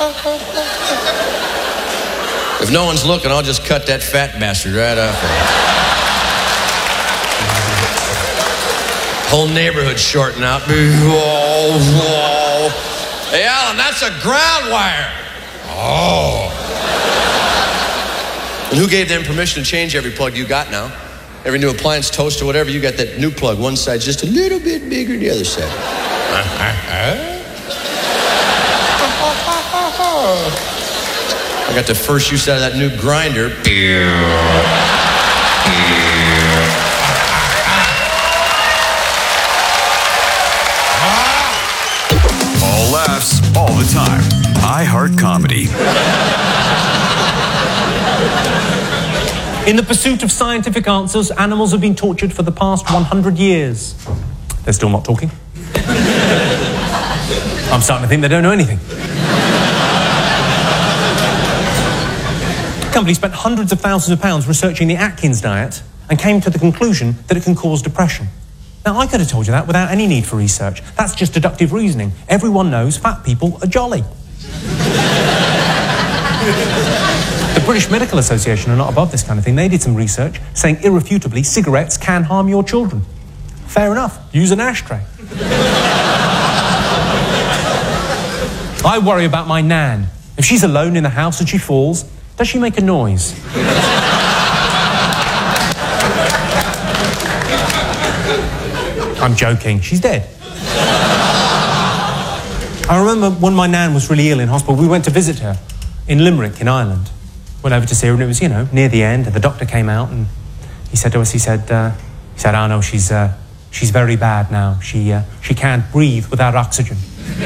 If no one's looking, I'll just cut that fat bastard right off. Whole neighborhood shorting out. Whoa, whoa. Hey, Alan, that's a ground wire. Oh. And who gave them permission to change every plug you got now? Every new appliance, toaster, whatever, you got that new plug. One side's just a little bit bigger than the other side. I got the first use out of that new grinder. All laughs, all the time. iHeart Comedy. In the pursuit of scientific answers, animals have been tortured for the past 100 years. They're still not talking. I'm starting to think they don't know anything. The company spent hundreds of thousands of pounds researching the Atkins diet and came to the conclusion that it can cause depression. Now, I could have told you that without any need for research. That's just deductive reasoning. Everyone knows fat people are jolly. The British Medical Association are not above this kind of thing. They did some research saying irrefutably cigarettes can harm your children. Fair enough. Use an ashtray. I worry about my nan. If she's alone in the house and she falls, does she make a noise? I'm joking. She's dead. I remember when my nan was really ill in hospital, we went to visit her in Limerick in Ireland. Went over to see her and it was, near the end, and the doctor came out and he said to us, he said, oh no, she's very bad now. She can't breathe without oxygen.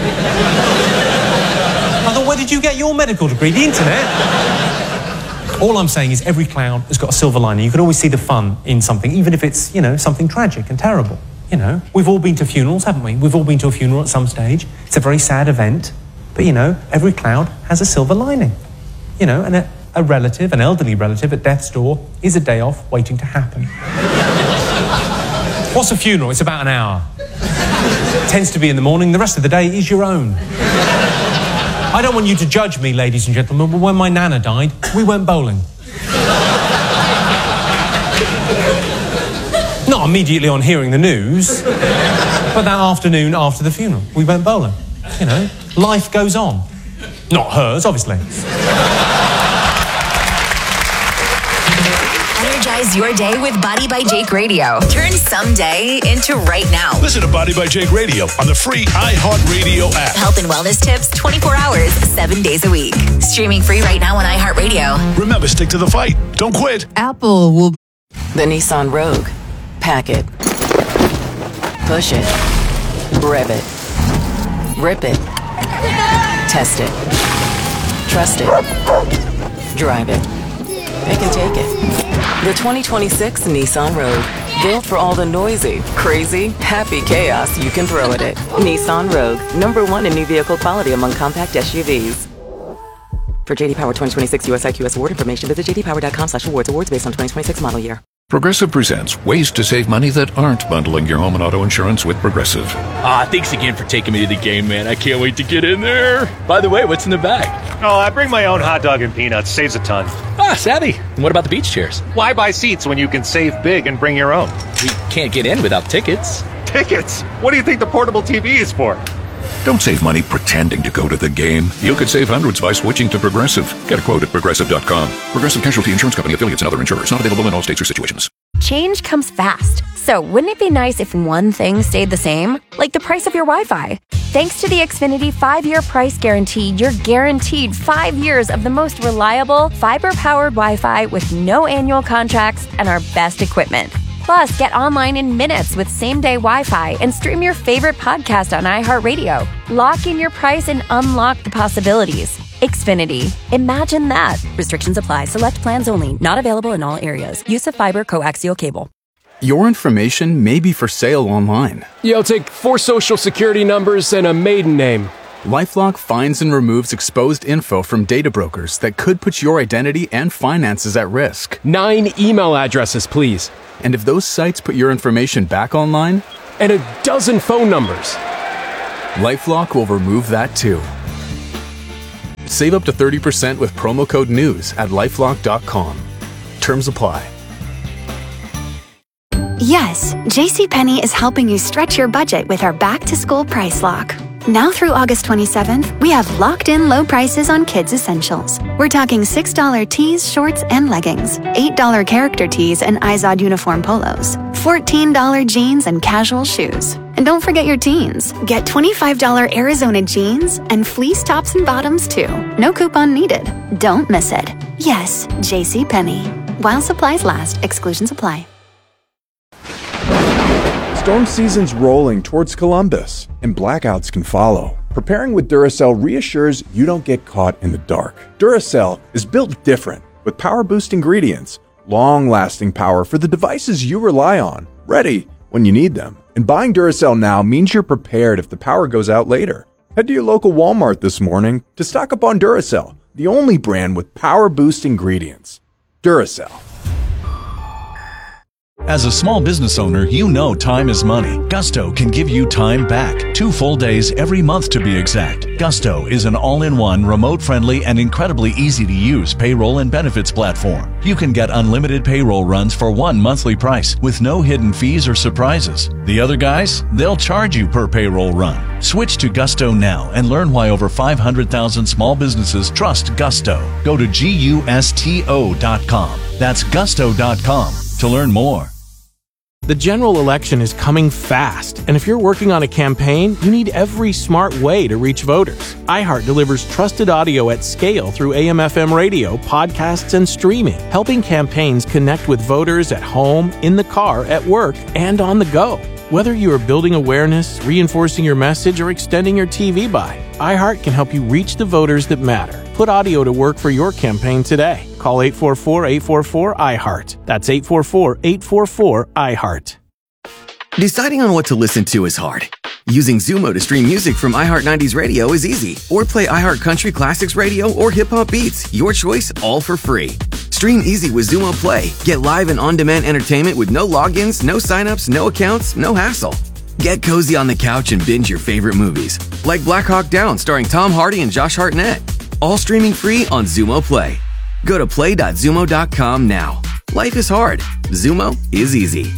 I thought, where did you get your medical degree? The internet? All I'm saying is every cloud has got a silver lining. You can always see the fun in something, even if it's, something tragic and terrible. We've all been to funerals, haven't we? We've all been to a funeral at some stage. It's a very sad event. But, every cloud has a silver lining. And a relative, an elderly relative at death's door is a day off waiting to happen. What's a funeral? It's about an hour. It tends to be in the morning. The rest of the day is your own. I don't want you to judge me, ladies and gentlemen, but when my nana died, we went bowling. Not immediately on hearing the news, but that afternoon after the funeral, we went bowling. Life goes on. Not hers, obviously. Energize your day with Body by Jake Radio. Turn someday into right now. Listen to Body by Jake Radio on the free iHeart Radio app. Health and wellness tips 24 hours, 7 days a week. Streaming free right now on iHeart Radio. Remember, stick to the fight. Don't quit. Apple will... The Nissan Rogue. Pack it. Push it. Rev it. Rip it. Test it. Trust it. Drive it. Pick and take it. The 2026 Nissan Rogue. Built for all the noisy, crazy, happy chaos you can throw at it. Nissan Rogue. #1 in new vehicle quality among compact SUVs. For JD Power 2026 US IQS award information, visit jdpower.com/awards. Awards based on 2026 model year. Progressive presents ways to save money that aren't bundling your home and auto insurance with Progressive. Thanks again for taking me to the game, man. I can't wait to get in there. By the way, what's in the bag? Oh, I bring my own hot dog and peanuts. Saves a ton. Savvy. And what about the beach chairs? Why buy seats when you can save big and bring your own? We can't get in without tickets. Tickets? What do you think the portable TV is for? Don't save money pretending to go to the game. You could save hundreds by switching to Progressive. Get a quote at Progressive.com. Progressive Casualty Insurance Company, affiliates, and other insurers. Not available in all states or situations. Change comes fast. So wouldn't it be nice if one thing stayed the same? Like the price of your Wi-Fi. Thanks to the Xfinity 5-year price guarantee, you're guaranteed 5 years of the most reliable, fiber-powered Wi-Fi with no annual contracts and our best equipment. Plus, get online in minutes with same-day Wi-Fi and stream your favorite podcast on iHeartRadio. Lock in your price and unlock the possibilities. Xfinity. Imagine that. Restrictions apply. Select plans only. Not available in all areas. Use of fiber coaxial cable. Your information may be for sale online. I'll take 4 social security numbers and a maiden name. LifeLock finds and removes exposed info from data brokers that could put your identity and finances at risk. 9 email addresses, please. And if those sites put your information back online? And a dozen phone numbers. LifeLock will remove that too. Save up to 30% with promo code NEWS at LifeLock.com. Terms apply. Yes, JCPenney is helping you stretch your budget with our back-to-school price lock. Now through August 27th, we have locked-in low prices on kids' essentials. We're talking $6 tees, shorts, and leggings, $8 character tees and Izod uniform polos, $14 jeans and casual shoes. And don't forget your teens. Get $25 Arizona jeans and fleece tops and bottoms too. No coupon needed. Don't miss it. Yes, JCPenney. While supplies last, exclusions apply. Storm season's rolling towards Columbus, and blackouts can follow. Preparing with Duracell reassures you don't get caught in the dark. Duracell is built different, with power-boost ingredients, long-lasting power for the devices you rely on, ready when you need them. And buying Duracell now means you're prepared if the power goes out later. Head to your local Walmart this morning to stock up on Duracell, the only brand with power-boost ingredients. Duracell. As a small business owner, you know time is money. Gusto can give you time back. 2 full days every month to be exact. Gusto is an all-in-one, remote-friendly, and incredibly easy-to-use payroll and benefits platform. You can get unlimited payroll runs for one monthly price with no hidden fees or surprises. The other guys, they'll charge you per payroll run. Switch to Gusto now and learn why over 500,000 small businesses trust Gusto. Go to GUSTO.com. That's Gusto.com to learn more. The general election is coming fast, and if you're working on a campaign, you need every smart way to reach voters. iHeart delivers trusted audio at scale through AM/FM radio, podcasts, and streaming, helping campaigns connect with voters at home, in the car, at work, and on the go. Whether you are building awareness, reinforcing your message, or extending your TV buy, iHeart can help you reach the voters that matter. Put audio to work for your campaign today. Call 844-844-iHeart. That's 844-844-iHeart. Deciding on what to listen to is hard. Using Zumo to stream music from iHeart 90s Radio is easy. Or play iHeart Country Classics Radio or Hip Hop Beats. Your choice, all for free. Stream easy with Zumo Play. Get live and on-demand entertainment with no logins, no signups, no accounts, no hassle. Get cozy on the couch and binge your favorite movies, like Black Hawk Down starring Tom Hardy and Josh Hartnett. All streaming free on Zumo Play. Go to play.zumo.com now. Life is hard. Zumo is easy.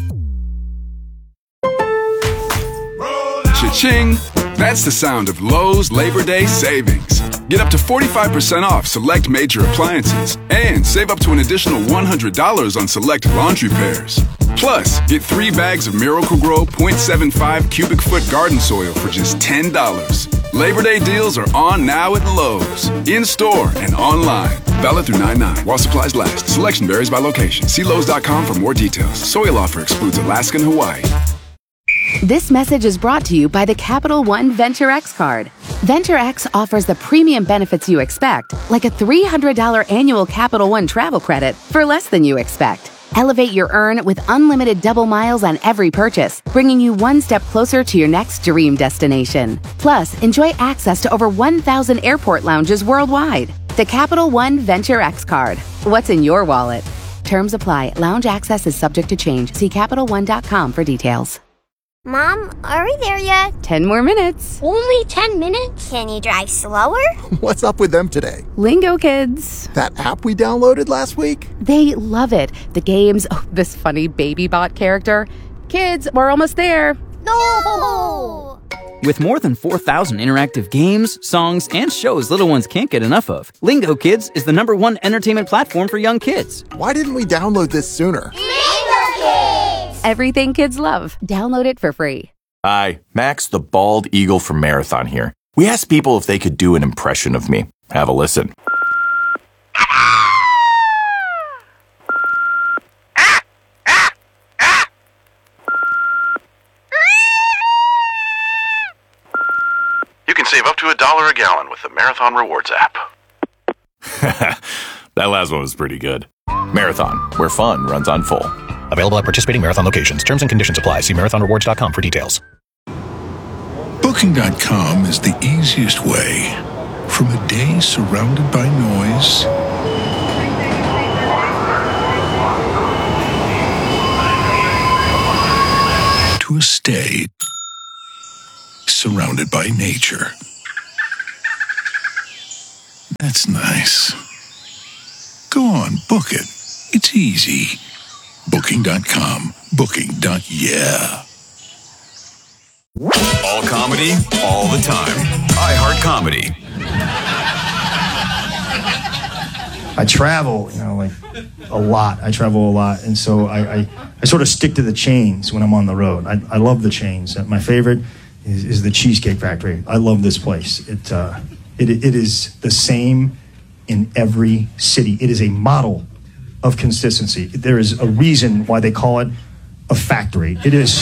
Cha-ching! That's the sound of Lowe's Labor Day savings. Get up to 45% off select major appliances and save up to an additional $100 on select laundry pairs. Plus, get 3 bags of Miracle-Gro 0.75 cubic foot garden soil for just $10. Labor Day deals are on now at Lowe's, in-store and online. Valid through 9/9 while supplies last. Selection varies by location. See Lowe's.com for more details. Soil offer excludes Alaska and Hawaii. This message is brought to you by the Capital One Venture X card. Venture X offers the premium benefits you expect, like a $300 annual Capital One travel credit for less than you expect. Elevate your earn with unlimited double miles on every purchase, bringing you one step closer to your next dream destination. Plus, enjoy access to over 1,000 airport lounges worldwide. The Capital One Venture X card. What's in your wallet? Terms apply. Lounge access is subject to change. See CapitalOne.com for details. Mom, are we there yet? 10 more minutes. Only 10 minutes? Can you drive slower? What's up with them today? Lingo Kids. That app we downloaded last week? They love it. The games, this funny baby bot character. Kids, we're almost there. No! With more than 4,000 interactive games, songs, and shows little ones can't get enough of, Lingo Kids is the #1 entertainment platform for young kids. Why didn't we download this sooner? Lingo Kids! Everything kids love. Download it for free. Hi, Max the Bald Eagle from Marathon here. We asked people if they could do an impression of me. Have a listen. You can save up to $1 a gallon with the Marathon Rewards app. That last one was pretty good. Marathon, where fun runs on full. Available at participating Marathon locations. Terms and conditions apply. See marathonrewards.com for details. Booking.com is the easiest way from a day surrounded by noise to a stay surrounded by nature. That's nice. Go on, book it. It's easy. Booking.com. Booking.yeah. All comedy, all the time. iHeart Comedy. I travel, like a lot. I travel a lot, and so I sort of stick to the chains when I'm on the road. I love the chains. My favorite is the Cheesecake Factory. I love this place. It is the same in every city. It is a model of consistency. There is a reason why they call it a factory. It is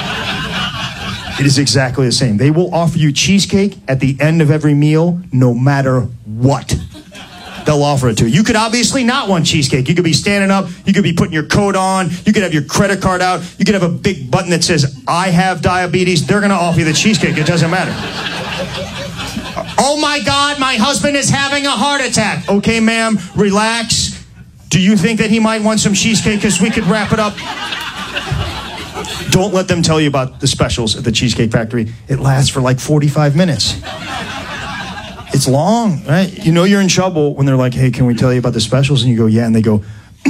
exactly the same. They will offer you cheesecake at the end of every meal, no matter what. They'll offer it to you. You could obviously not want cheesecake. You could be standing up. You could be putting your coat on. You could have your credit card out. You could have a big button that says, I have diabetes. They're going to offer you the cheesecake. It doesn't matter. Oh, my God, my husband is having a heart attack. Okay, ma'am, relax. Do you think that he might want some cheesecake? Because we could wrap it up. Don't let them tell you about the specials at the Cheesecake Factory. It lasts for like 45 minutes. It's long, right? You know you're in trouble when they're like, hey, can we tell you about the specials? And you go, yeah. And they go,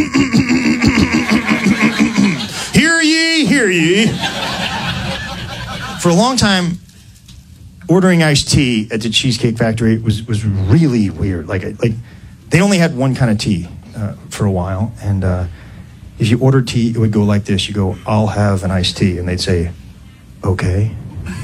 hear ye, hear ye. For a long time, ordering iced tea at the Cheesecake Factory was really weird. Like they only had one kind of tea for a while. And if you ordered tea, it would go like this. You go, I'll have an iced tea. And they'd say, okay.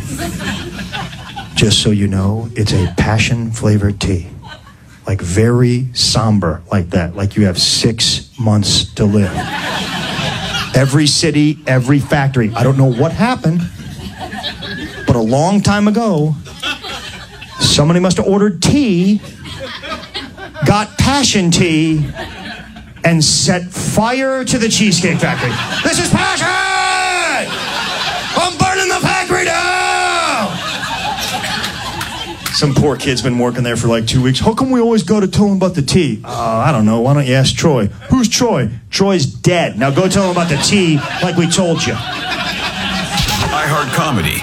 Just so you know, it's a passion-flavored tea. Like very somber like that. Like you have 6 months to live. Every city, every factory. I don't know what happened, but a long time ago, somebody must have ordered tea, got passion tea, and set fire to the Cheesecake Factory. This is passion! I'm burning the factory down! Some poor kid's been working there for like 2 weeks. How come we always go to tell him about the tea? I don't know. Why don't you ask Troy? Who's Troy? Troy's dead. Now go tell him about the tea like we told you. iHeart Comedy.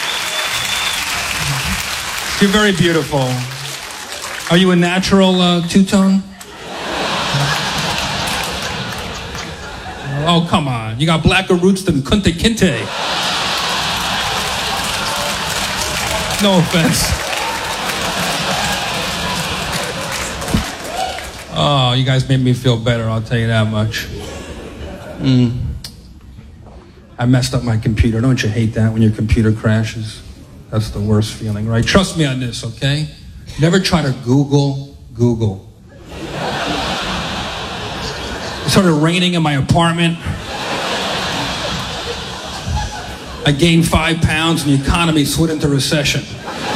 You're very beautiful. Are you a natural two-tone? Oh, come on. You got blacker roots than Kunta Kinte. No offense. Oh, you guys made me feel better, I'll tell you that much. I messed up my computer. Don't you hate that when your computer crashes? That's the worst feeling, right? Trust me on this, okay? Never try to Google. It started raining in my apartment. I gained 5 pounds and the economy slid into recession.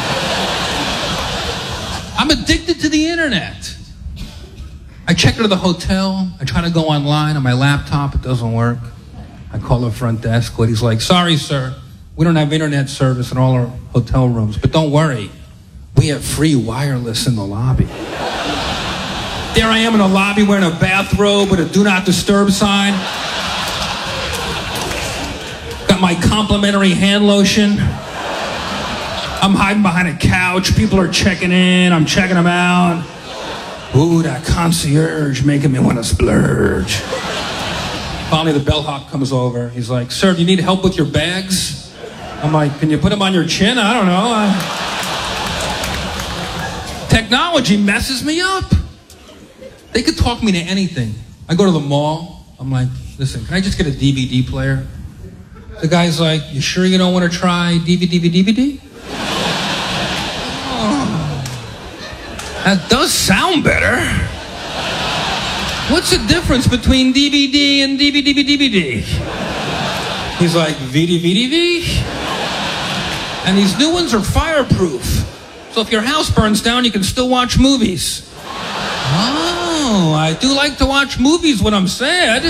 I'm addicted to the internet. I check into the hotel. I try to go online on my laptop. It doesn't work. I call the front desk. Lady's like, sorry, sir. We don't have internet service in all our hotel rooms. But don't worry. We have free wireless in the lobby. There I am in the lobby wearing a bathrobe with a do not disturb sign. Got my complimentary hand lotion. I'm hiding behind a couch. People are checking in. I'm checking them out. Ooh, that concierge making me want to splurge. Finally, the bellhop comes over. He's like, sir, do you need help with your bags? I'm like, can you put them on your chin? I don't know. Technology messes me up. They could talk me to anything. I go to the mall. I'm like, listen, can I just get a DVD player? The guy's like, you sure you don't want to try DVD? That does sound better. What's the difference between DVD and DVD? He's like, VD. And these new ones are fireproof. So if your house burns down, you can still watch movies. Oh, I do like to watch movies when I'm sad.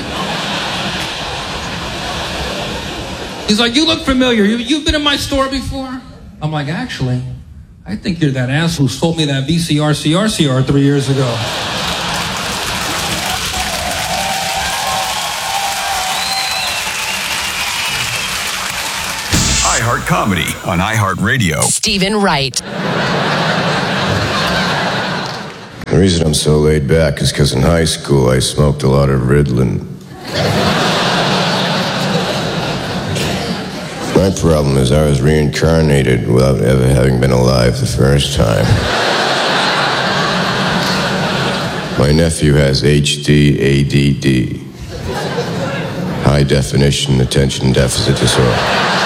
He's like, you look familiar. You've been in my store before? I'm like, actually, I think you're that ass who sold me that VCR 3 years ago. iHeart Comedy on iHeartRadio. Stephen Wright. The reason I'm so laid back is because in high school I smoked a lot of Ritalin. My problem is I was reincarnated without ever having been alive the first time. My nephew has HD ADD. High definition attention deficit disorder.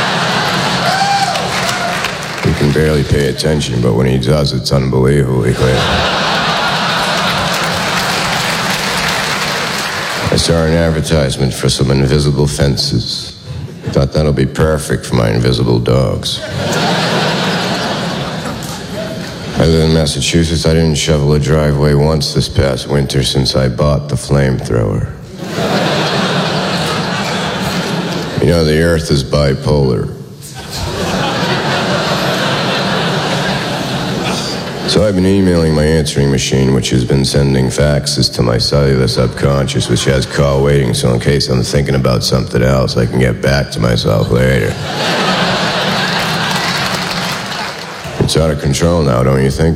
He can barely pay attention, but when he does, it's unbelievably clear. I saw an advertisement for some invisible fences. I thought that'll be perfect for my invisible dogs. I live in Massachusetts. I didn't shovel a driveway once this past winter since I bought the flamethrower. You know, the earth is bipolar. So I've been emailing my answering machine, which has been sending faxes to my cellular subconscious, which has call waiting, so in case I'm thinking about something else, I can get back to myself later. It's out of control now, don't you think?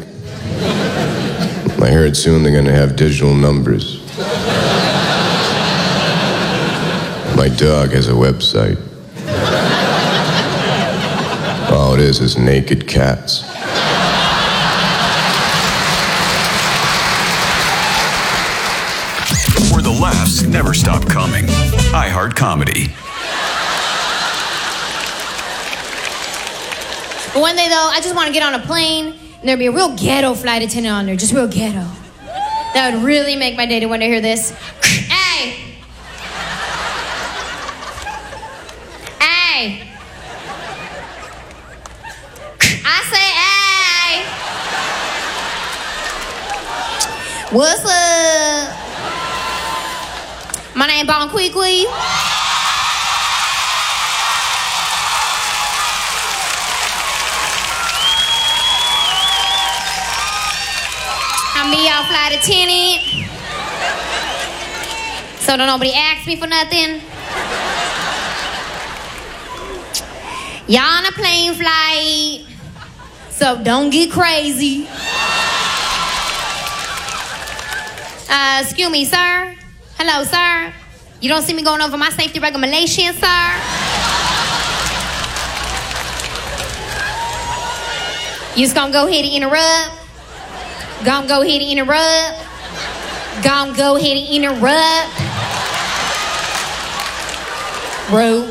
I heard soon they're going to have digital numbers. My dog has a website. All it is naked cats. Where the laughs never stop coming. iHeart Comedy. But one day, though, I just want to get on a plane and there'd be a real ghetto flight attendant on there, just real ghetto. That would really make my day to want to hear this. Hey! Hey! I say, hey! What's up? My name Bon Kui Kui. I'm be y'all flight attendant. So don't nobody ask me for nothing. Y'all on a plane flight. So don't get crazy. Excuse me, sir. Hello, sir. You don't see me going over my safety regulations, sir? You just gonna go ahead and interrupt? Gonna go ahead and interrupt? Gonna go ahead and interrupt? Rude.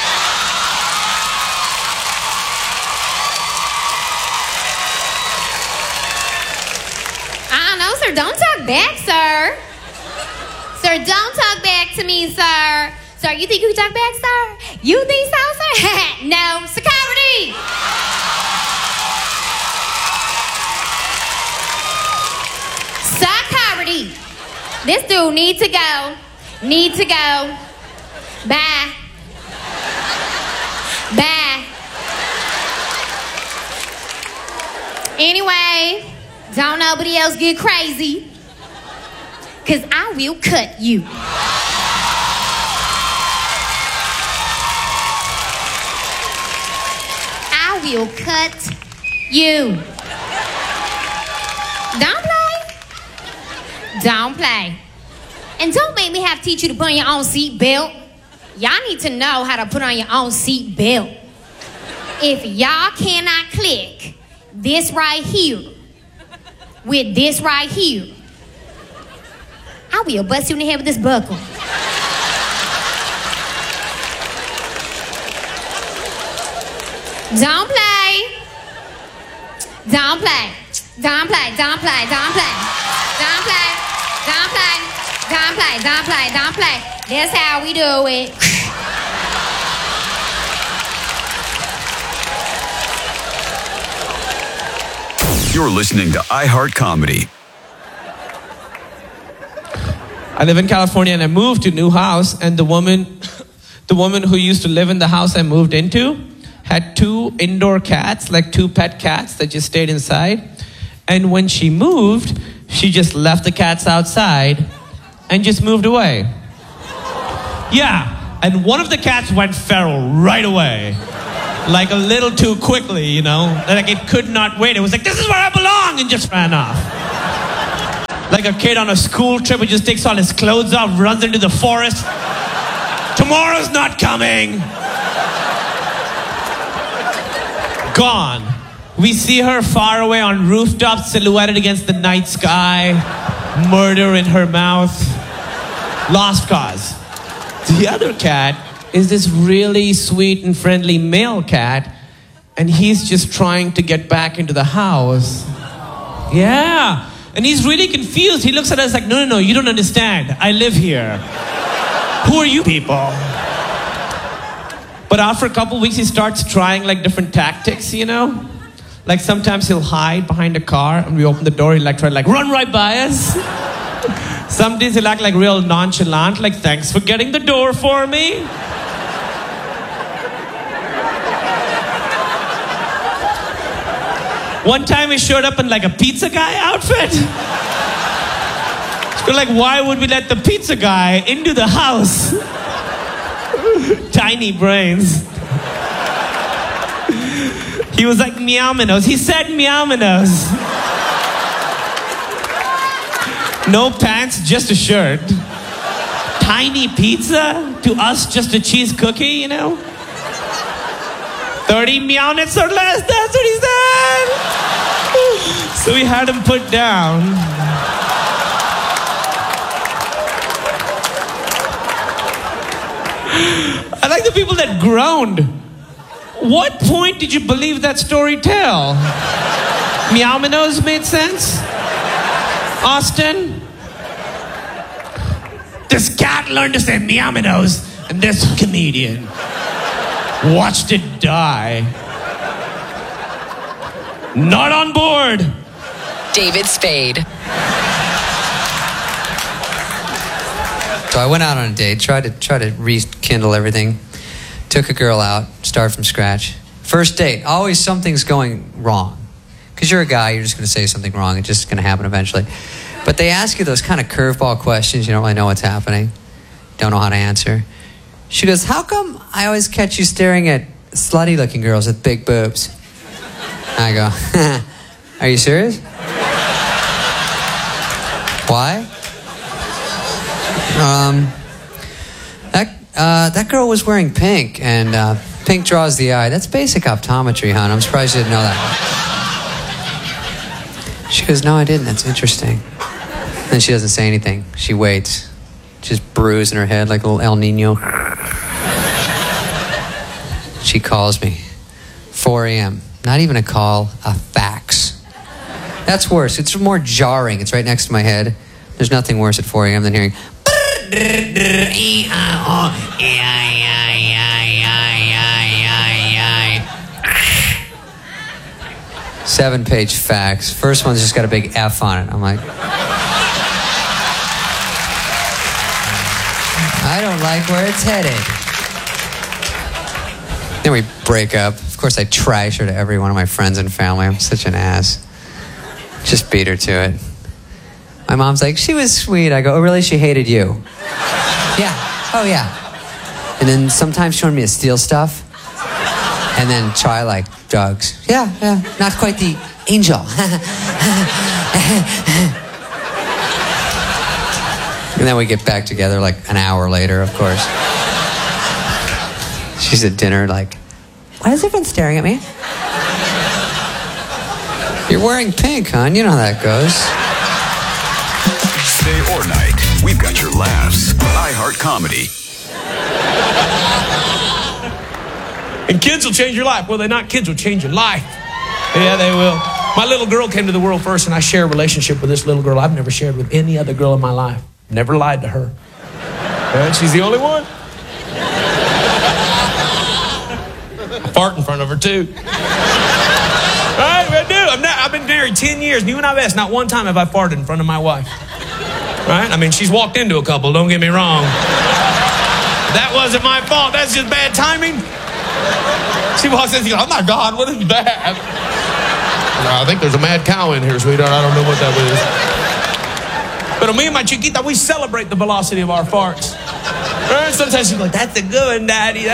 I don't know, sir. Don't talk back, sir. Sir, don't talk back to me, sir. Sir, you think you talk back, sir? You think so, sir? No. Security! Security! This dude needs to go. Need to go. Bye. Bye. Anyway, don't nobody else get crazy. Because I will cut you. I will cut you. Don't play. Don't play. And don't make me have to teach you to put on your own seat belt. Y'all need to know how to put on your own seat belt. If y'all cannot click this right here with this right here, I will bust you in the head with this buckle. Don't play. Don't play. Don't play. Don't play. Don't play. Don't play. Don't play. Don't play. Don't play. Don't play. That's how we do it. You're listening to iHeart Comedy. I live in California and I moved to a new house, and the woman who used to live in the house I moved into had 2 indoor cats, like 2 pet cats that just stayed inside. And when she moved, she just left the cats outside and just moved away. Yeah, and one of the cats went feral right away. Like a little too quickly, you know? Like it could not wait. It was like, this is where I belong, and just ran off. Like a kid on a school trip who just takes all his clothes off, runs into the forest. Tomorrow's not coming. Gone. We see her far away on rooftops, silhouetted against the night sky. Murder in her mouth. Lost cause. The other cat is this really sweet and friendly male cat, and he's just trying to get back into the house. Yeah. And he's really confused. He looks at us like, no, you don't understand. I live here. Who are you people? But after a couple weeks, he starts trying like different tactics, you know? Like sometimes he'll hide behind a car and we open the door, he'll like try to like run right by us. Some days he'll act like real nonchalant, like thanks for getting the door for me. One time he showed up in like a pizza guy outfit. We're like, why would we let the pizza guy into the house? Tiny brains. He was like Meow-Minnows. He said Meow-Minnows. No pants, just a shirt. Tiny pizza? To us, just a cheese cookie, you know? 30 meow-nets or less, that's what he said! So we had him put down. I like the people that groaned. What point did you believe that story tell? Meow-Minnows made sense? Austin? This cat learned to say Meow-Minnows, and this comedian watched it die. Not on board. David Spade. So I went out on a date, tried to rekindle everything. Took a girl out, start from scratch. First date, always something's going wrong. Because you're a guy, you're just going to say something wrong. It's just going to happen eventually. But they ask you those kind of curveball questions. You don't really know what's happening. Don't know how to answer. She goes, how come I always catch you staring at slutty-looking girls with big boobs? I go, are you serious? Why? That girl was wearing pink, and pink draws the eye. That's basic optometry, hon. I'm surprised you didn't know that. She goes, no, I didn't. That's interesting. Then she doesn't say anything. She waits. Just bruised in her head like a little El Nino. She calls me. 4 a.m. Not even a call, a fax. That's worse. It's more jarring. It's right next to my head. There's nothing worse at 4 a.m. than hearing 7-page fax. First one's just got a big F on it. I'm like, I don't like where it's headed. Then we break up. Of course, I trash her to every one of my friends and family. I'm such an ass. Just beat her to it. My mom's like, she was sweet. I go, oh, really? She hated you? Yeah. Oh, yeah. And then sometimes she wanted me to steal stuff and then try, like, drugs. Yeah. Not quite the angel. And then we get back together, like, an hour later, of course. She's at dinner, like, why is everyone staring at me? You're wearing pink, hon. You know how that goes. Day or night, we've got your laughs. iHeart Comedy. And kids will change your life. Will they not? Kids will change your life. Yeah, they will. My little girl came to the world first, and I share a relationship with this little girl I've never shared with any other girl in my life. Never lied to her. And she's the only one. I fart in front of her, too. Right? I do. I've been married 10 years, and even I've asked, not one time have I farted in front of my wife. Right? I mean, she's walked into a couple, don't get me wrong. That wasn't my fault. That's just bad timing. She walks in and she goes, oh my God, what is that? I think there's a mad cow in here, sweetheart. I don't know what that is. But me and my chiquita, we celebrate the velocity of our farts. Right? Sometimes she's like, that's a good one, Daddy.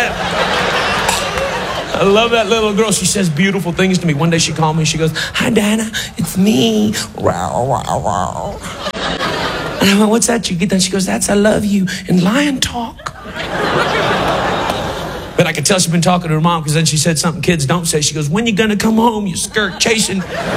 I love that little girl. She says beautiful things to me. One day she called me. She goes, hi, Dana. It's me. Wow, wow, wow. And I went, what's that? You get that? She goes, that's I love you in lion talk. But I could tell she'd been talking to her mom because then she said something kids don't say. She goes, when you gonna come home, you skirt chasing?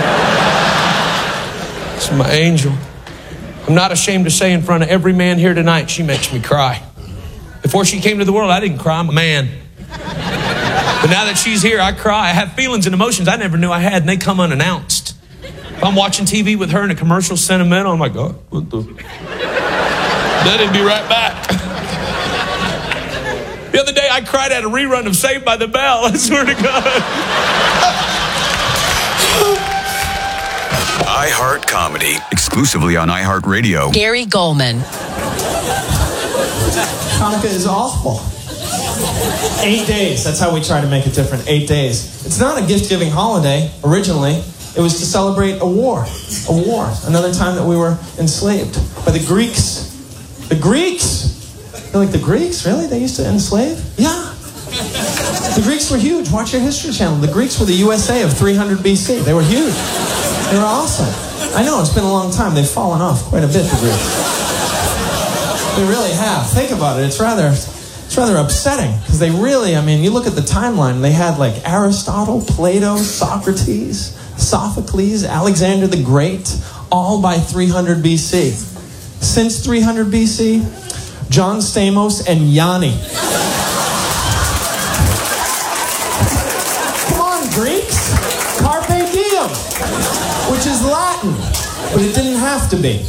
She's my angel. I'm not ashamed to say in front of every man here tonight, she makes me cry. Before she came to the world, I didn't cry. I'm a man. But now that she's here, I cry. I have feelings and emotions I never knew I had, and they come unannounced. If I'm watching TV with her in a commercial sentimental, I'm like, oh, what the? Then it'd be right back. The other day, I cried at a rerun of Saved by the Bell. I swear to God. iHeart Comedy, exclusively on iHeartRadio. Gary Goldman. Hanukkah is awful. 8 days. That's how we try to make it different. 8 days. It's not a gift-giving holiday, originally. It was to celebrate a war. A war. Another time that we were enslaved by the Greeks. The Greeks! You're like, the Greeks? Really? They used to enslave? Yeah. The Greeks were huge. Watch your History Channel. The Greeks were the USA of 300 BC. They were huge. They were awesome. I know, it's been a long time. They've fallen off quite a bit, the Greeks. They really have. Think about it. It's rather upsetting because they really, I mean, you look at the timeline, they had like Aristotle, Plato, Socrates, Sophocles, Alexander the Great, all by 300 BC. Since 300 BC, John Stamos and Yanni. Come on, Greeks. Carpe diem, which is Latin, but it didn't have to be.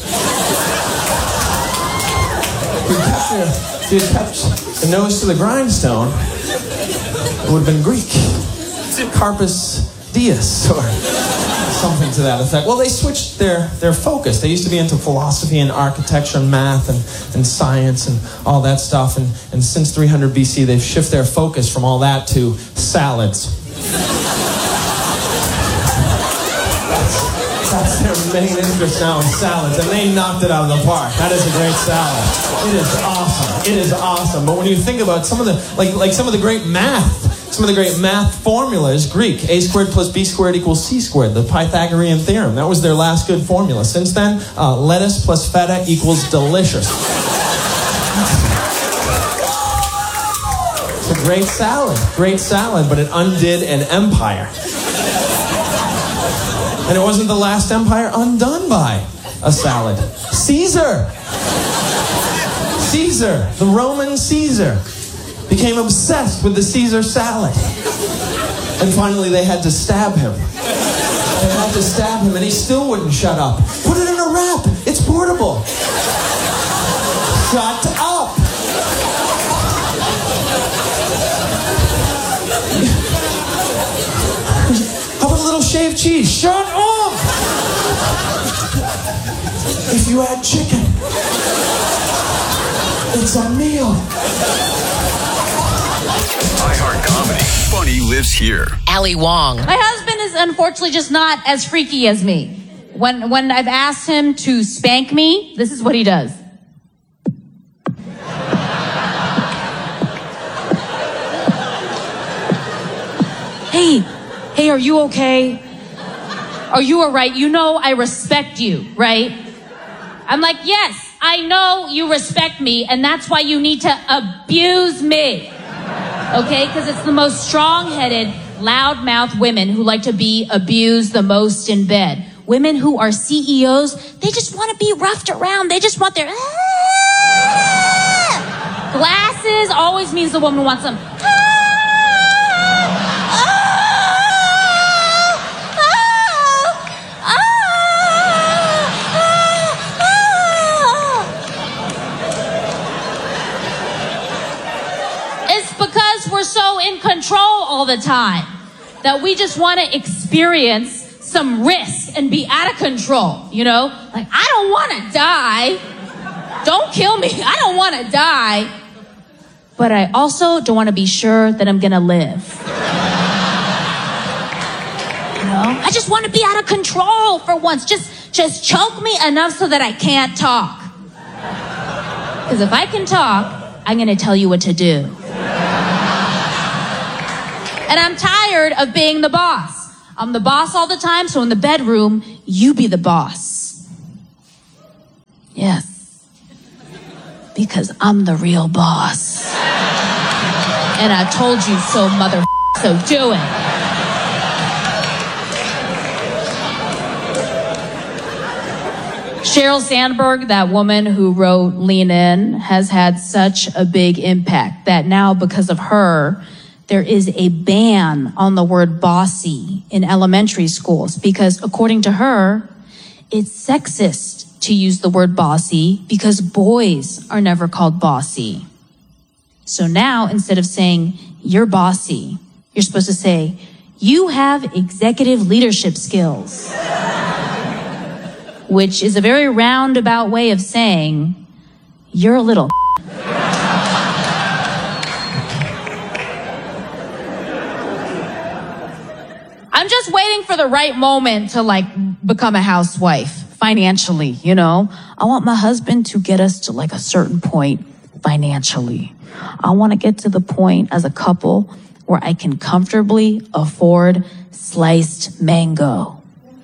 If you had kept the nose to the grindstone, it would have been Greek. Carpus Dies, or something to that effect. Well, they switched their focus. They used to be into philosophy and architecture and math and science and all that stuff. And since 300 BC, they've shifted their focus from all that to salads. That's their main interest now in salads, and they knocked it out of the park. That is a great salad. It is awesome. It is awesome. But when you think about some of the some of the great math formulas, Greek, a squared plus b squared equals c squared, the Pythagorean theorem. That was their last good formula. Since then, lettuce plus feta equals delicious. It's a great salad, but it undid an empire. And it wasn't the last empire undone by a salad. Caesar, the Roman Caesar, became obsessed with the Caesar salad. And finally they had to stab him. And he still wouldn't shut up. Put it in a wrap. It's portable. Shut up. How about a little shaved cheese? Shut up! If you add chicken, it's a meal. iHeart Comedy. Funny lives here. Ali Wong. My husband is unfortunately just not as freaky as me. When I've asked him to spank me, this is what he does. Hey, are you okay? Are you all right? You know I respect you, right? I'm like, yes, I know you respect me, and that's why you need to abuse me. Okay? Because it's the most strong-headed, loud-mouthed women who like to be abused the most in bed. Women who are CEOs, they just want to be roughed around. They just want their... Glasses always means the woman wants them... We're so in control all the time that we just want to experience some risk and be out of control, you know? Like, I don't want to die. Don't kill me. I don't want to die. But I also don't want to be sure that I'm going to live. You know? I just want to be out of control for once. Just choke me enough so that I can't talk. Because if I can talk, I'm going to tell you what to do. And I'm tired of being the boss. I'm the boss all the time, so in the bedroom, you be the boss. Yes. Because I'm the real boss. And I told you so, mother. So do it. Sheryl Sandberg, that woman who wrote Lean In, has had such a big impact that now, because of her, there is a ban on the word bossy in elementary schools because, according to her, it's sexist to use the word bossy because boys are never called bossy. So now, instead of saying, you're bossy, you're supposed to say, you have executive leadership skills. Which is a very roundabout way of saying, you're a little I'm just waiting for the right moment to become a housewife financially, you know? I want my husband to get us to a certain point financially. I want to get to the point as a couple where I can comfortably afford sliced mango.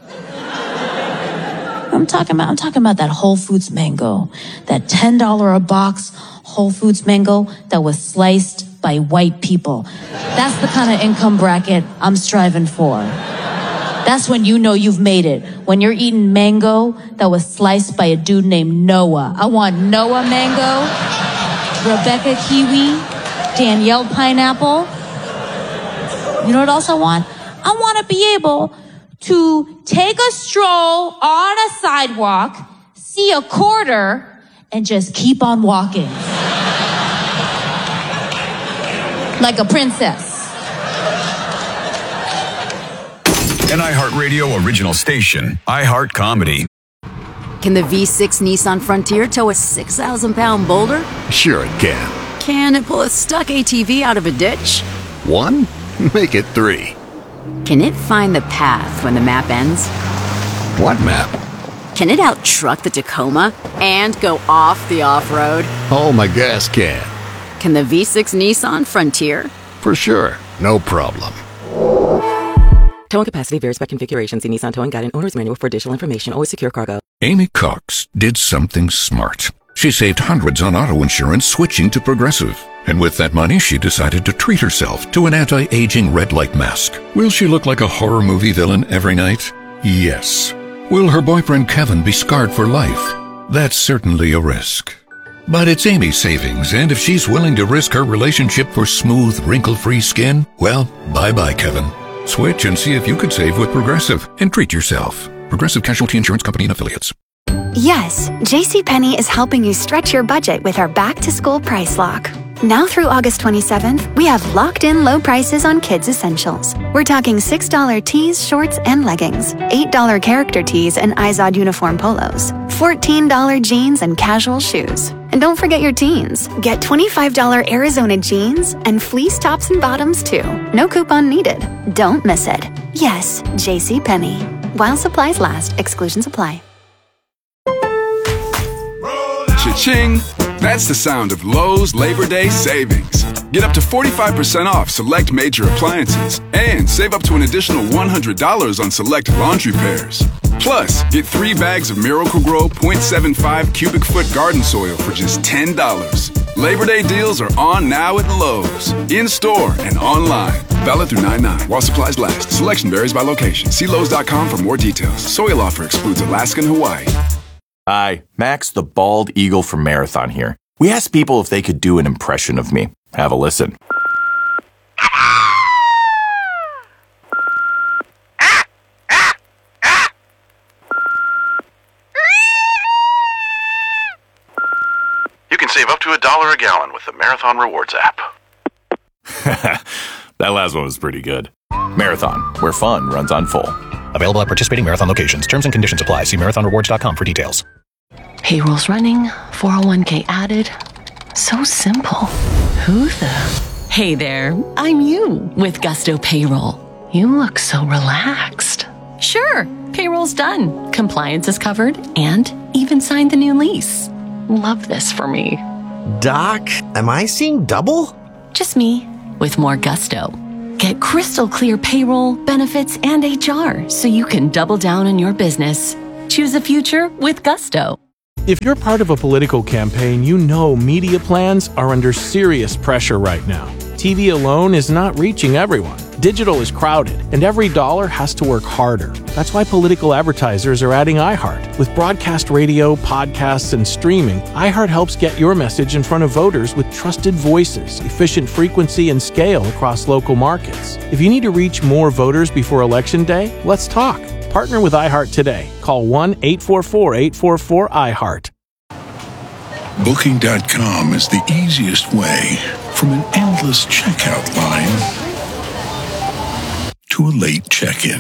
I'm talking about that Whole Foods mango, that $10 a box Whole Foods mango that was sliced by white people. That's the kind of income bracket I'm striving for. That's when you know you've made it. When you're eating mango that was sliced by a dude named Noah. I want Noah mango, Rebecca kiwi, Danielle pineapple. You know what else I want? I want to be able to take a stroll on a sidewalk, see a quarter, and just keep on walking. Like a princess. An iHeartRadio original station, iHeart Comedy. Can the V6 Nissan Frontier tow a 6,000-pound boulder? Sure it can. Can it pull a stuck ATV out of a ditch? 1? Make it 3. Can it find the path when the map ends? What map? Can it out-truck the Tacoma and go off the off-road? Oh, my gas can. Can the V6 Nissan Frontier? For sure. No problem. Towing capacity varies by configuration. See Nissan Towing Guide and Owner's Manual for additional information. Always secure cargo. Amy Cox did something smart. She saved hundreds on auto insurance switching to Progressive. And with that money, she decided to treat herself to an anti-aging red light mask. Will she look like a horror movie villain every night? Yes. Will her boyfriend Kevin be scarred for life? That's certainly a risk. But it's Amy's savings, and if she's willing to risk her relationship for smooth, wrinkle-free skin, well, bye-bye, Kevin. Switch and see if you could save with Progressive and treat yourself. Progressive Casualty Insurance Company and Affiliates. Yes, JCPenney is helping you stretch your budget with our back-to-school price lock. Now through August 27th, we have locked-in low prices on kids' essentials. We're talking $6 tees, shorts, and leggings, $8 character tees and Izod uniform polos, $14 jeans and casual shoes. And don't forget your teens. Get $25 Arizona jeans and fleece tops and bottoms, too. No coupon needed. Don't miss it. Yes, JCPenney. While supplies last, exclusions apply. Cha-ching! That's the sound of Lowe's Labor Day savings. Get up to 45% off select major appliances and save up to an additional $100 on select laundry pairs. Plus, get 3 bags of Miracle-Gro 0.75 cubic foot garden soil for just $10. Labor Day deals are on now at Lowe's, in-store and online. Valid through 9/9 while supplies last. Selection varies by location. See Lowe's.com for more details. Soil offer excludes Alaska and Hawaii. Hi, Max the Bald Eagle from Marathon here. We asked people if they could do an impression of me. Have a listen. You can save up to $1 a gallon with the Marathon Rewards app. That last one was pretty good. Marathon, where fun runs on full. Available at participating Marathon locations. Terms and conditions apply. See marathonrewards.com for details. Payroll's running, 401k added. So simple. Who the? Hey there, I'm you with Gusto Payroll. You look so relaxed. Sure, payroll's done. Compliance is covered and even signed the new lease. Love this for me. Doc, am I seeing double? Just me with more gusto. Get crystal clear payroll, benefits, and HR so you can double down on your business. Choose a future with Gusto. If you're part of a political campaign, you know media plans are under serious pressure right now. TV alone is not reaching everyone. Digital is crowded, and every dollar has to work harder. That's why political advertisers are adding iHeart. With broadcast radio, podcasts, and streaming, iHeart helps get your message in front of voters with trusted voices, efficient frequency, and scale across local markets. If you need to reach more voters before Election Day, let's talk. Partner with iHeart today. Call 1-844-844-iHeart. Booking.com is the easiest way from an endless checkout line to a late check-in.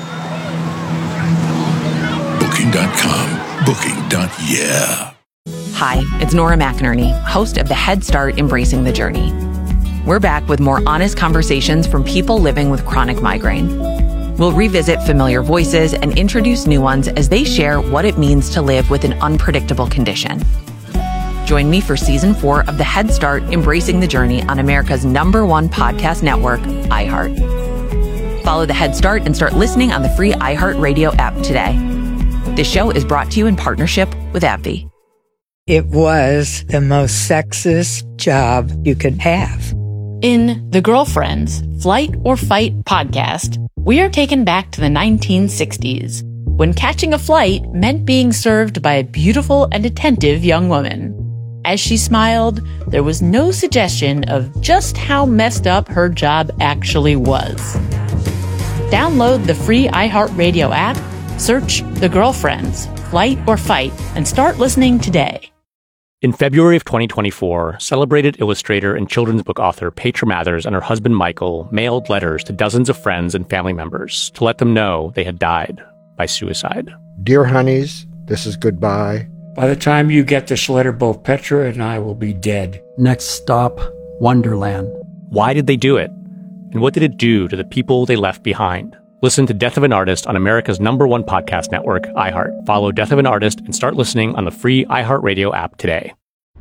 Booking.com. Booking.yeah. Hi, it's Nora McInerney, host of the Head Start Embracing the Journey. We're back with more honest conversations from people living with chronic migraine. We'll revisit familiar voices and introduce new ones as they share what it means to live with an unpredictable condition. Join me for Season 4 of the Head Start Embracing the Journey on America's #1 podcast network, iHeart. Follow the Head Start and start listening on the free iHeartRadio app today. This show is brought to you in partnership with AbbVie. It was the most sexist job you could have. In The Girlfriends, Flight or Fight podcast, we are taken back to the 1960s, when catching a flight meant being served by a beautiful and attentive young woman. As she smiled, there was no suggestion of just how messed up her job actually was. Download the free iHeartRadio app, search The Girlfriends, Flight or Fight, and start listening today. In February of 2024, celebrated illustrator and children's book author Petra Mathers and her husband Michael mailed letters to dozens of friends and family members to let them know they had died by suicide. Dear honeys, this is goodbye. By the time you get this letter, both Petra and I will be dead. Next stop, Wonderland. Why did they do it? And what did it do to the people they left behind? Listen to Death of an Artist on America's #1 podcast network, iHeart. Follow Death of an Artist and start listening on the free iHeartRadio app today.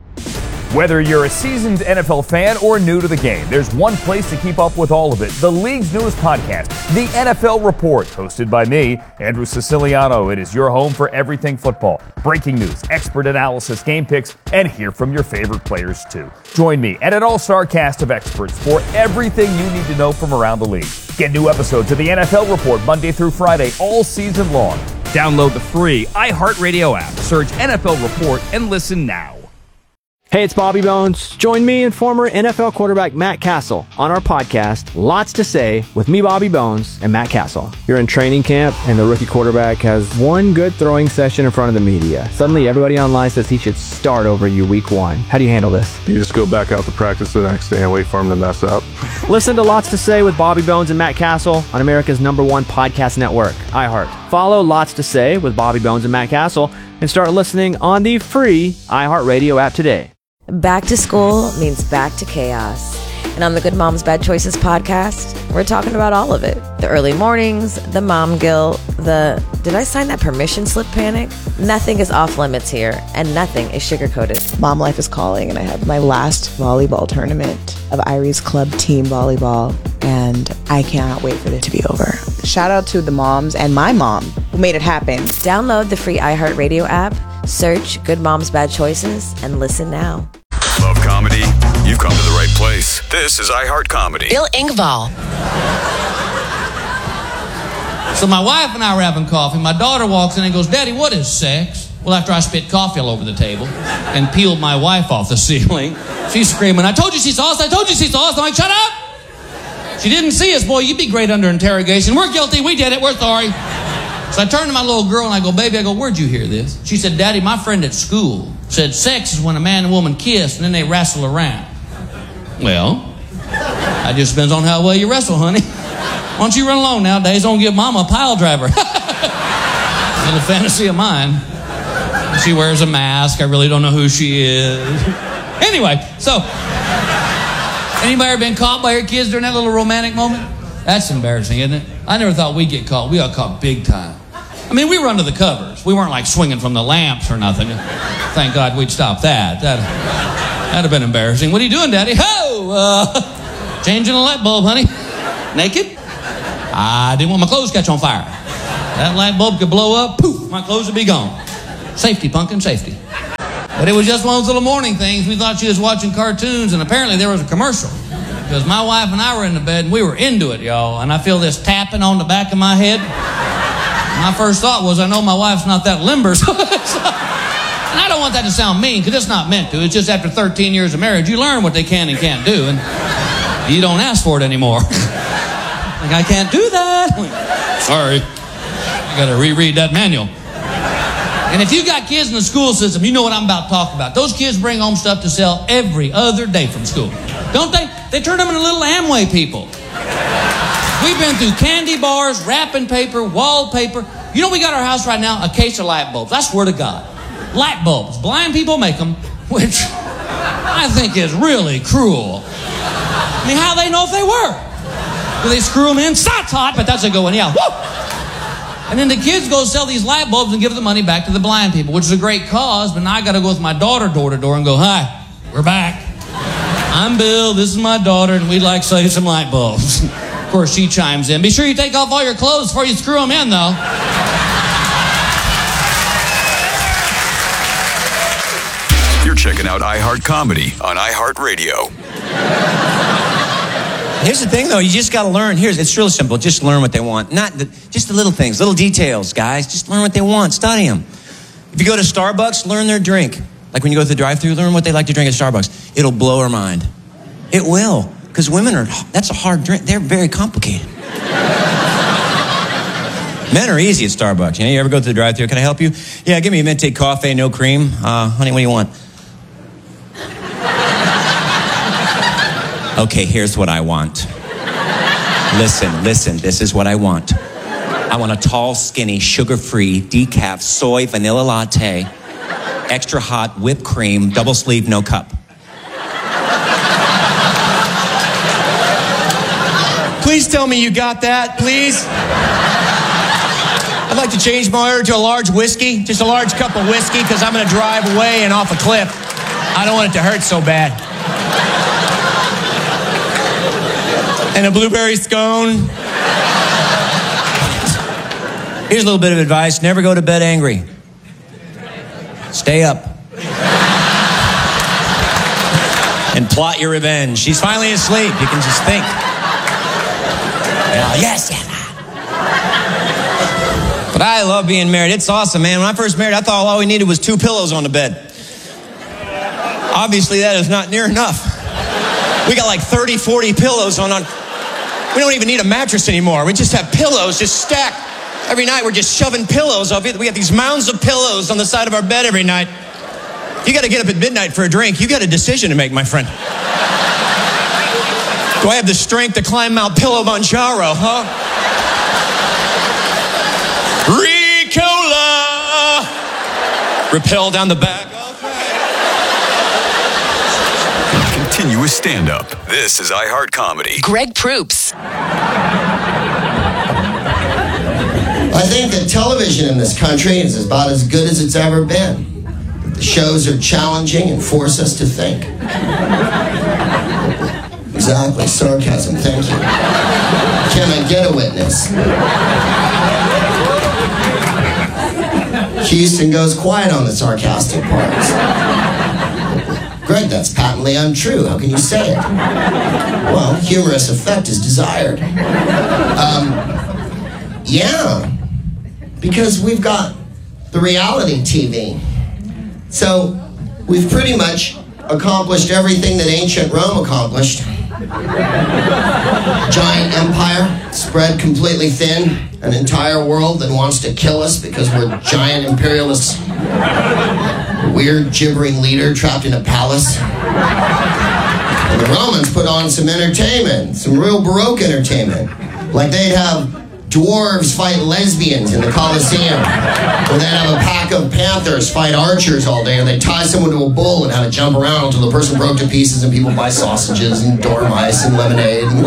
Whether you're a seasoned NFL fan or new to the game, there's one place to keep up with all of it. The league's newest podcast, The NFL Report, hosted by me, Andrew Siciliano. It is your home for everything football. Breaking news, expert analysis, game picks, and hear from your favorite players too. Join me and an all-star cast of experts for everything you need to know from around the league. Get new episodes of The NFL Report Monday through Friday all season long. Download the free iHeartRadio app. Search NFL Report and listen now. Hey, it's Bobby Bones. Join me and former NFL quarterback Matt Castle on our podcast, Lots to Say, with me, Bobby Bones, and Matt Castle. You're in training camp, and the rookie quarterback has one good throwing session in front of the media. Suddenly, everybody online says he should start over you week 1. How do you handle this? You just go back out to practice the next day and wait for him to mess up. Listen to Lots to Say with Bobby Bones and Matt Castle on America's #1 podcast network, iHeart. Follow Lots to Say with Bobby Bones and Matt Castle and start listening on the free iHeartRadio app today. Back to school means back to chaos. And on the Good Moms Bad Choices podcast, we're talking about all of it. The early mornings, the mom guilt, the did I sign that permission slip panic? Nothing is off limits here, and nothing is sugar-coated. Mom life is calling, and I have my last volleyball tournament of Irie's Club team volleyball, and I cannot wait for it to be over. Shout out to the moms and my mom who made it happen. Download the free iHeartRadio app, search Good Moms Bad Choices, and listen now. Love comedy? You've come to the right place. This is iHeart Comedy. Bill Engvall. So my wife and I were having coffee. My daughter walks in and goes, "Daddy, what is sex?" Well, after I spit coffee all over the table and peeled my wife off the ceiling, she's screaming, "I told you she saw us! I told you she saw us!" I'm like, "Shut up!" She didn't see us, boy. You'd be great under interrogation. We're guilty. We did it. We're sorry. So I turned to my little girl and I go, "Baby," I go, "where'd you hear this?" She said, "Daddy, my friend at school said sex is when a man and woman kiss and then they wrestle around." Well, that just depends on how well you wrestle, honey. Why don't you run along nowadays? Don't give Mama a pile driver. Little fantasy of mine. She wears a mask. I really don't know who she is. Anyway, so anybody ever been caught by your kids during that little romantic moment? That's embarrassing, isn't it? I never thought we'd get caught. We got caught big time. I mean, we were under the covers. We weren't like swinging from the lamps or nothing. Thank God we'd stopped that. That'd have been embarrassing. "What are you doing, Daddy?" "Oh, changing a light bulb, honey." "Naked?" "I didn't want my clothes to catch on fire. That light bulb could blow up, poof, my clothes would be gone." Safety, pumpkin, safety. But it was just one of those little morning things. We thought she was watching cartoons, and apparently there was a commercial. Because my wife and I were in the bed, and we were into it, y'all. And I feel this tapping on the back of my head. My first thought was, I know my wife's not that limber. And I don't want that to sound mean, because it's not meant to. It's just after 13 years of marriage, you learn what they can and can't do, and you don't ask for it anymore. Like, I can't do that. Sorry. I got to reread that manual. And if you got kids in the school system, you know what I'm about to talk about. Those kids bring home stuff to sell every other day from school. Don't they? They turn them into little Amway people. We've been through candy bars, wrapping paper, wallpaper. You know, we got our house right now, a case of light bulbs. I swear to God. Light bulbs. Blind people make them, which I think is really cruel. I mean, how do they know if they work? Do they screw them in? That's hot, but that's a good one. Yeah. Woo! And then the kids go sell these light bulbs and give the money back to the blind people, which is a great cause, but now I got to go with my daughter door to door and go, hi, we're back. I'm Bill, this is my daughter, and we'd like to sell you some light bulbs. Of course, she chimes in. Be sure you take off all your clothes before you screw them in, though. You're checking out iHeart Comedy on iHeartRadio. Here's the thing, though. You just got to learn. It's really simple. Just learn what they want. Just the little things, little details, guys. Just learn what they want. Study them. If you go to Starbucks, learn their drink. Like when you go to the drive-thru, learn what they like to drink at Starbucks. It'll blow her mind. It will. Because that's a hard drink. They're very complicated. Men are easy at Starbucks. You ever go to the drive-thru? Can I help you? Yeah, give me a venti coffee, no cream. Honey, what do you want? Okay, here's what I want. Listen, this is what I want. I want a tall, skinny, sugar-free, decaf, soy, vanilla latte, extra hot, whipped cream, double sleeve, no cup. Please tell me you got that, please. I'd like to change my order to a large whiskey, just a large cup of whiskey, because I'm going to drive away and off a cliff. I don't want it to hurt so bad. And a blueberry scone. Here's a little bit of advice. Never go to bed angry. Stay up. And plot your revenge. She's finally asleep. You can just think. Yes. But I love being married. It's awesome, man. When I first married, I thought all we needed was 2 pillows on the bed. Obviously, that is not near enough. We got like 30, 40 pillows on. We don't even need a mattress anymore. We just have pillows just stacked. Every night we're just shoving pillows up. We have these mounds of pillows on the side of our bed every night. You got to get up at midnight for a drink. You got a decision to make, my friend. Do I have the strength to climb Mount Kilimanjaro, huh? Ricola! Rappel down the back. Continuous stand-up. This is iHeart Comedy. Greg Proops. I think that television in this country is about as good as it's ever been. The shows are challenging and force us to think. Exactly, sarcasm, thank you. Can I get a witness? Houston goes quiet on the sarcastic parts. Greg, that's patently untrue. How can you say it? Well, humorous effect is desired. Yeah, because we've got the reality TV. So we've pretty much accomplished everything that ancient Rome accomplished. Giant empire, spread completely thin, an entire world that wants to kill us because we're giant imperialists. Weird, gibbering leader trapped in a palace. And the Romans put on some entertainment, some real Baroque entertainment. Like they'd have dwarves fight lesbians in the Colosseum. Or they'd have a pack of panthers fight archers all day. Or they'd tie someone to a bull and have it jump around until the person broke to pieces and people buy sausages and dormice and lemonade. And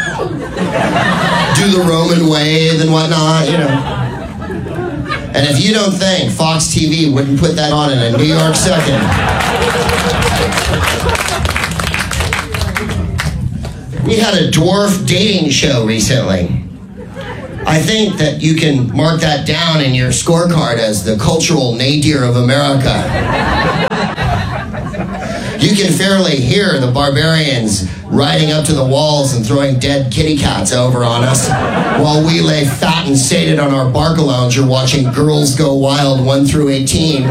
do the Roman wave and whatnot, you know. And if you don't think Fox TV wouldn't put that on in a New York second. We had a dwarf dating show recently. I think that you can mark that down in your scorecard as the cultural nadir of America. You can fairly hear the barbarians riding up to the walls and throwing dead kitty cats over on us, while we lay fat and sated on our Barcalounger watching Girls Go Wild 1 through 18.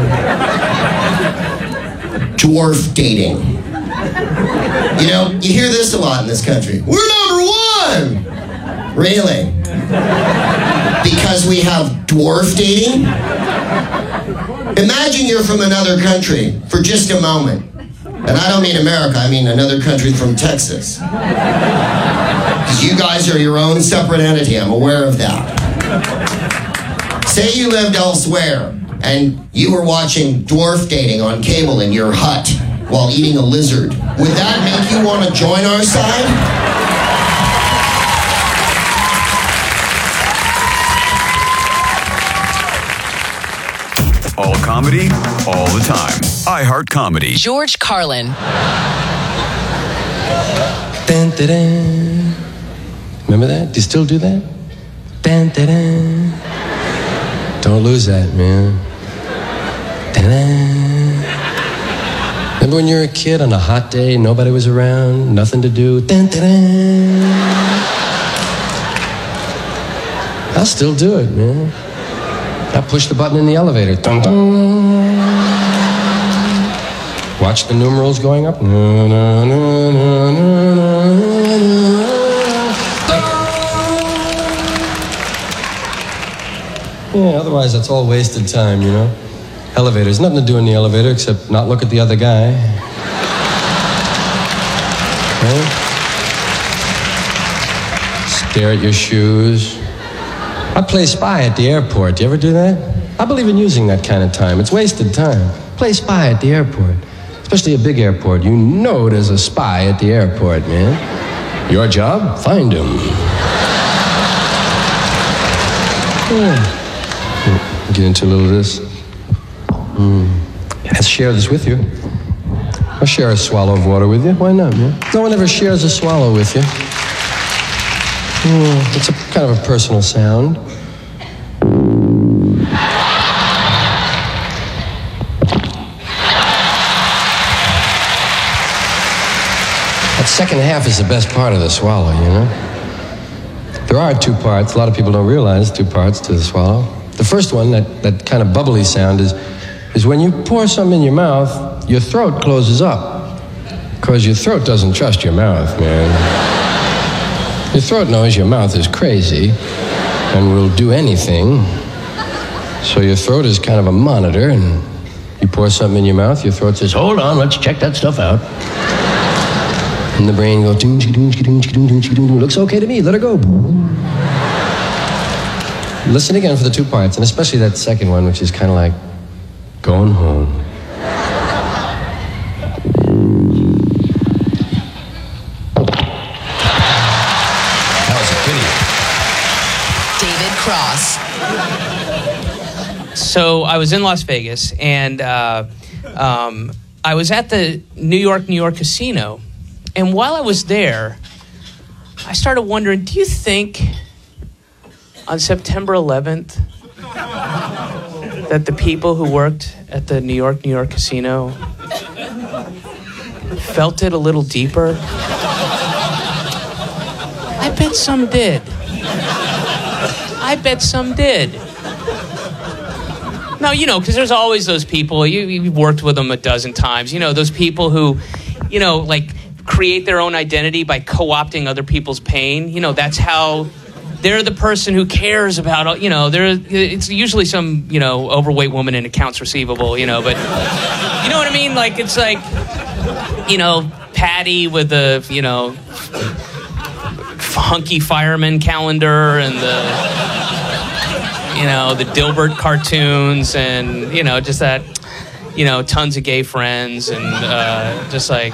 Dwarf dating. You know, you hear this a lot in this country. We're number one! Really? Because we have dwarf dating? Imagine you're from another country for just a moment. And I don't mean America, I mean another country from Texas. Because you guys are your own separate entity, I'm aware of that. Say you lived elsewhere, and you were watching dwarf dating on cable in your hut while eating a lizard. Would that make you want to join our side? All comedy, all the time. iHeart Comedy. George Carlin. Dun, dun, dun. Remember that? Do you still do that? Dun, dun, dun. Don't lose that, man. Dun, dun. Remember when you were a kid on a hot day, nobody was around, nothing to do? Dun, dun, dun. I'll still do it, man. I push the button in the elevator. Dun, dun. Watch the numerals going up. Na, na, na, na, na, na, yeah, otherwise that's all wasted time, you know? Elevators, nothing to do in the elevator except not look at the other guy. Right? Stare at your shoes. I play spy at the airport. Do you ever do that? I believe in using that kind of time. It's wasted time. Play spy at the airport. Especially a big airport. You know there's a spy at the airport, man. Your job? Find him. Yeah. Get into a little of this. Let's share this with you. I'll share a swallow of water with you. Why not, man? No one ever shares a swallow with you. It's a kind of a personal sound. That second half is the best part of the swallow, you know? There are two parts. A lot of people don't realize two parts to the swallow. The first one, that kind of bubbly sound, is when you pour something in your mouth, your throat closes up. Because your throat doesn't trust your mouth, man. Your throat knows your mouth is crazy and will do anything. So your throat is kind of a monitor, and you pour something in your mouth, your throat says, hold on, let's check that stuff out. And the brain goes, looks okay to me, let it go. Listen again for the two parts, and especially that second one, which is kind of like going home. That was a pity. David Cross. So I was in Las Vegas, and I was at the New York casino. And while I was there, I started wondering, do you think on September 11th that the people who worked at the New York casino felt it a little deeper? I bet some did. No, you know, because there's always those people, you've worked with them a dozen times, you know, those people who, you know, like, create their own identity by co-opting other people's pain. You know, that's how they're the person who cares about, you know, it's usually some, you know, overweight woman in accounts receivable, you know, but you know what I mean? Like, it's like, you know, Patty with the, you know, hunky fireman calendar and the, you know, the Dilbert cartoons and, you know, just that, you know, tons of gay friends and just like,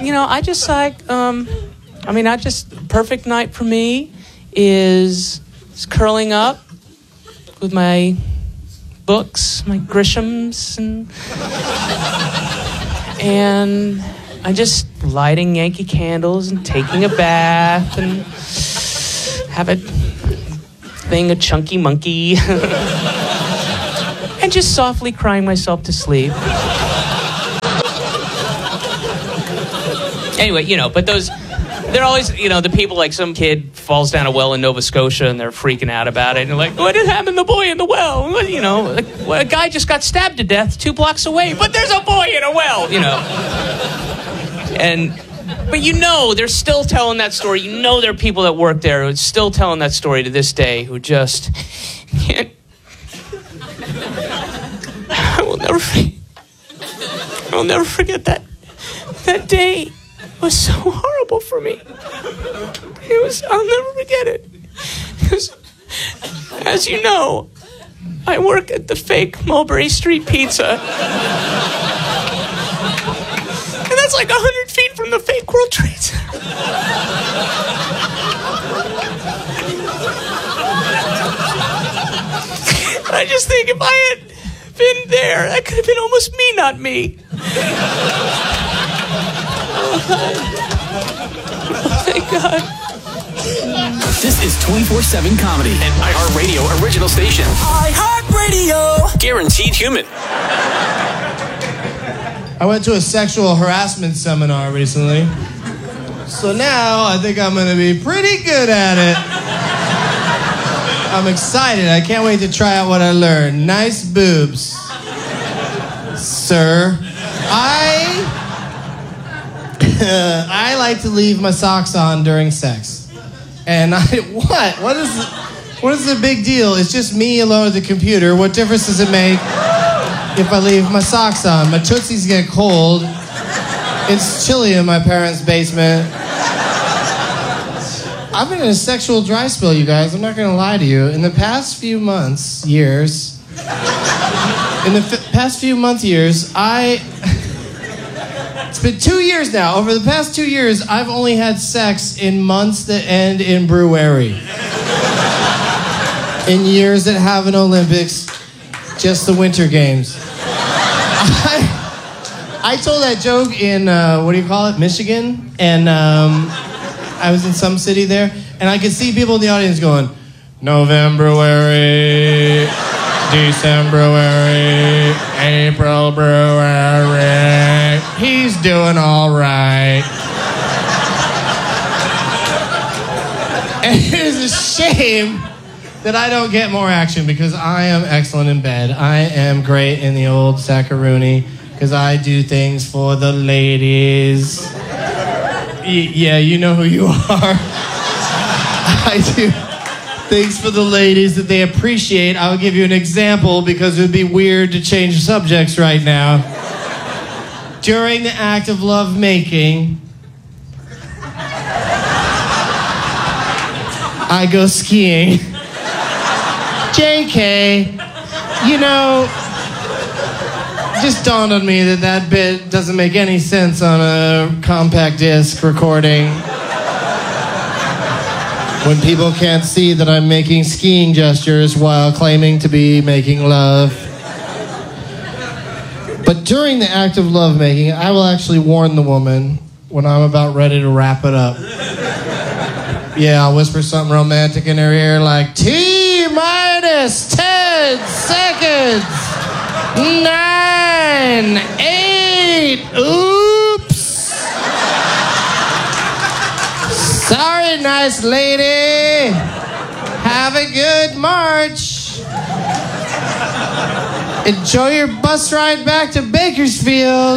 perfect night for me is curling up with my books, my Grishams, and I'm just lighting Yankee candles and taking a bath and thing, a chunky monkey. And just softly crying myself to sleep. Anyway, but they're always, the people, like some kid falls down a well in Nova Scotia and they're freaking out about it. And they're like, what happened to the boy in the well? A guy just got stabbed to death 2 blocks away, but there's a boy in a well, But they're still telling that story. There are people that work there who are still telling that story to this day who just can't. I will never forget that day. It was so horrible for me. I'll never forget it. Because, as you know, I work at the fake Mulberry Street Pizza. And that's like 100 feet from the fake World Trade Center. I just think if I had been there, that could have been almost me, not me. Oh, thank God. This is 24/7 Comedy, an iHeartRadio original station. iHeartRadio. Guaranteed human. I went to a sexual harassment seminar recently. So now I think I'm going to be pretty good at it. I'm excited. I can't wait to try out what I learned. Nice boobs, sir. I like to leave my socks on during sex. And what is the big deal? It's just me alone at the computer. What difference does it make if I leave my socks on? My tootsies get cold. It's chilly in my parents' basement. I've been in a sexual dry spell, you guys. I'm not going to lie to you. In the past few months, years, it's been 2 years now. Over the past 2 years, I've only had sex in months that end in brewery. In years that have an Olympics, just the Winter Games. I told that joke in, Michigan. And I was in some city there. And I could see people in the audience going, November-wary, December-wary, April-brewery. He's doing all right. And it is a shame that I don't get more action because I am excellent in bed. I am great in the old sackaroonie because I do things for the ladies. Yeah, you know who you are. I do things for the ladies that they appreciate. I'll give you an example because it would be weird to change subjects right now. During the act of lovemaking, I go skiing. JK, just dawned on me that bit doesn't make any sense on a compact disc recording. When people can't see that I'm making skiing gestures while claiming to be making love. But during the act of lovemaking, I will actually warn the woman when I'm about ready to wrap it up. Yeah, I'll whisper something romantic in her ear like, T-minus 10 seconds. 9, 8, oops. Sorry, nice lady. Have a good March. Enjoy your bus ride back to Bakersfield.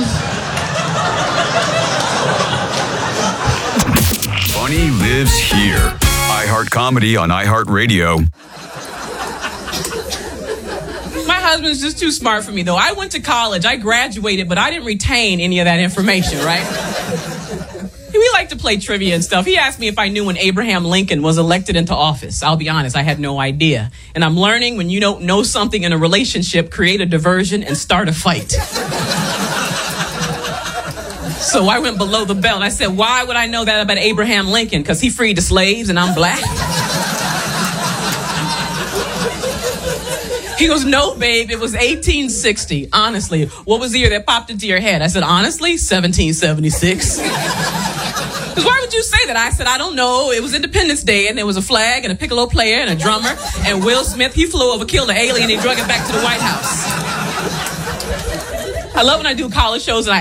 Funny lives here. iHeart Comedy on iHeartRadio. My husband's just too smart for me, though. I went to college, I graduated, but I didn't retain any of that information, right? We like to play trivia and stuff. He asked me if I knew when Abraham Lincoln was elected into office. I'll be honest, I had no idea. And I'm learning when you don't know something in a relationship, create a diversion and start a fight. So I went below the belt and I said, why would I know that about Abraham Lincoln? Because he freed the slaves and I'm black? He goes, no, babe, it was 1860. Honestly, what was the year that popped into your head? I said, honestly, 1776. Because why would you say that? I said, I don't know. It was Independence Day, and there was a flag and a piccolo player and a drummer, and Will Smith, he flew over, killed an alien, and he drug it back to the White House. I love when I do college shows and I